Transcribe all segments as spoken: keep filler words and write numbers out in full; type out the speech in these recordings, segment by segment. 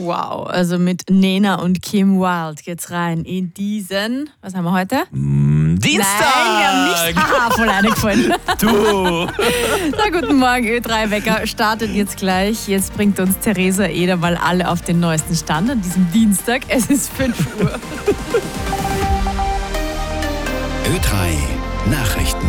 Wow, also mit Nena und Kim Wilde geht's rein in diesen, was haben wir heute? Mm, Dienstag! Nein, wir haben nicht haha, voll eingefallen. Du! Na, guten Morgen, Ö drei Wecker startet jetzt gleich. Jetzt bringt uns Theresa Eder mal alle auf den neuesten Stand an diesem Dienstag. Es ist fünf Uhr. Ö drei Nachrichten.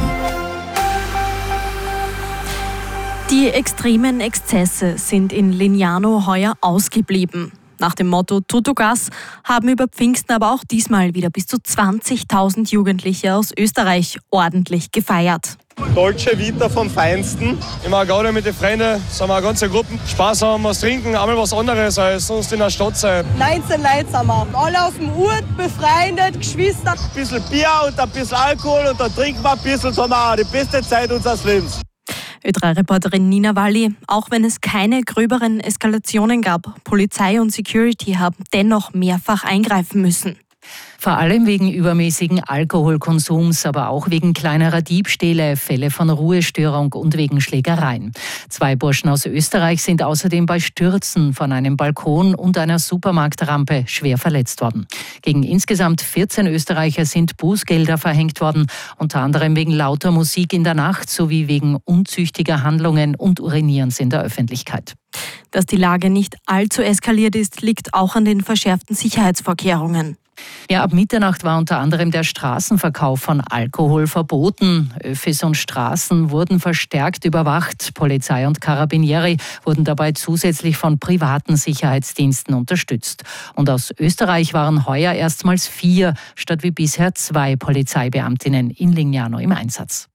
Die extremen Exzesse sind in Lignano heuer ausgeblieben. Nach dem Motto Tuttogas haben über Pfingsten aber auch diesmal wieder bis zu zwanzigtausend Jugendliche aus Österreich ordentlich gefeiert. Dolce Vita vom Feinsten. Immer gerade mit den Freunden, sind wir eine ganze Gruppe. Spaß haben, was trinken, einmal was anderes als sonst in der Stadt sein. neunzehn Leute sind wir. Alle aus dem Ort, befreundet, Geschwister. Ein bisschen Bier und ein bisschen Alkohol und dann trinken wir ein bisschen, so die beste Zeit unseres Lebens. Ö drei Reporterin Nina Walli, auch wenn es keine gröberen Eskalationen gab, Polizei und Security haben dennoch mehrfach eingreifen müssen. Vor allem wegen übermäßigen Alkoholkonsums, aber auch wegen kleinerer Diebstähle, Fälle von Ruhestörung und wegen Schlägereien. Zwei Burschen aus Österreich sind außerdem bei Stürzen von einem Balkon und einer Supermarktrampe schwer verletzt worden. Gegen insgesamt vierzehn Österreicher sind Bußgelder verhängt worden, unter anderem wegen lauter Musik in der Nacht sowie wegen unzüchtiger Handlungen und Urinierens in der Öffentlichkeit. Dass die Lage nicht allzu eskaliert ist, liegt auch an den verschärften Sicherheitsvorkehrungen. Ja, ab Mitternacht war unter anderem der Straßenverkauf von Alkohol verboten. Öffis und Straßen wurden verstärkt überwacht. Polizei und Carabinieri wurden dabei zusätzlich von privaten Sicherheitsdiensten unterstützt. Und aus Österreich waren heuer erstmals vier statt wie bisher zwei Polizeibeamtinnen in Lignano im Einsatz.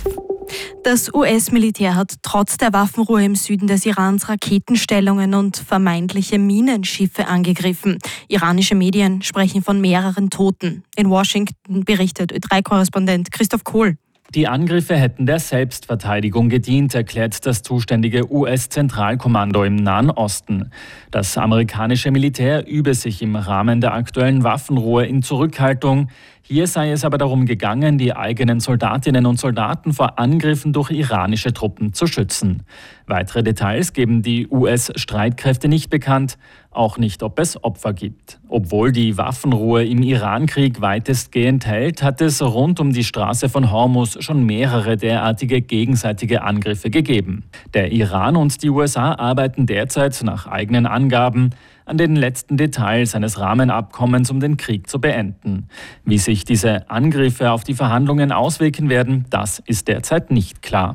Das U S-Militär hat trotz der Waffenruhe im Süden des Irans Raketenstellungen und vermeintliche Minenschiffe angegriffen. Iranische Medien sprechen von mehreren Toten. In Washington berichtet Ö drei Korrespondent Christoph Kohl. Die Angriffe hätten der Selbstverteidigung gedient, erklärt das zuständige U S-Zentralkommando im Nahen Osten. Das amerikanische Militär übe sich im Rahmen der aktuellen Waffenruhe in Zurückhaltung. Hier sei es aber darum gegangen, die eigenen Soldatinnen und Soldaten vor Angriffen durch iranische Truppen zu schützen. Weitere Details geben die U S-Streitkräfte nicht bekannt, auch nicht, ob es Opfer gibt. Obwohl die Waffenruhe im Irankrieg weitestgehend hält, hat es rund um die Straße von Hormuz schon mehrere derartige gegenseitige Angriffe gegeben. Der Iran und die U S A arbeiten derzeit nach eigenen Angaben an den letzten Details eines Rahmenabkommens, um den Krieg zu beenden. Wie sich diese Angriffe auf die Verhandlungen auswirken werden, das ist derzeit nicht klar.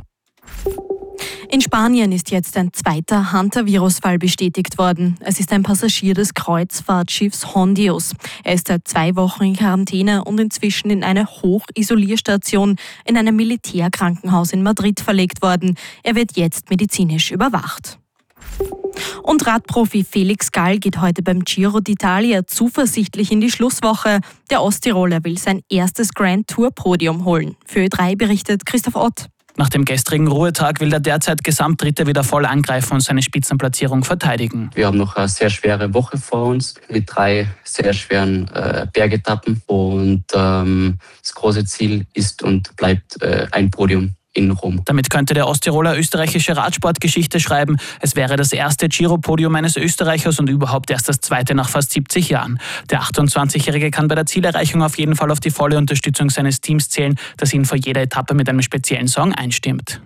In Spanien ist jetzt ein zweiter Hantavirus-Fall bestätigt worden. Es ist ein Passagier des Kreuzfahrtschiffs Hondios. Er ist seit zwei Wochen in Quarantäne und inzwischen in eine Hochisolierstation in einem Militärkrankenhaus in Madrid verlegt worden. Er wird jetzt medizinisch überwacht. Und Radprofi Felix Gall geht heute beim Giro d'Italia zuversichtlich in die Schlusswoche. Der Osttiroler will sein erstes Grand Tour-Podium holen. Für Ö drei berichtet Christoph Ott. Nach dem gestrigen Ruhetag will der derzeit Gesamtdritte wieder voll angreifen und seine Spitzenplatzierung verteidigen. Wir haben noch eine sehr schwere Woche vor uns mit drei sehr schweren äh, Bergetappen. Und ähm, das große Ziel ist und bleibt äh, ein Podium in Rom. Damit könnte der Osttiroler österreichische Radsportgeschichte schreiben. Es wäre das erste Giro-Podium eines Österreichers und überhaupt erst das zweite nach fast siebzig Jahren. Der achtundzwanzigjährige kann bei der Zielerreichung auf jeden Fall auf die volle Unterstützung seines Teams zählen, das ihn vor jeder Etappe mit einem speziellen Song einstimmt.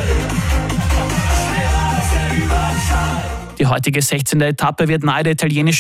Die heutige sechzehnte Etappe wird nahe der italienischen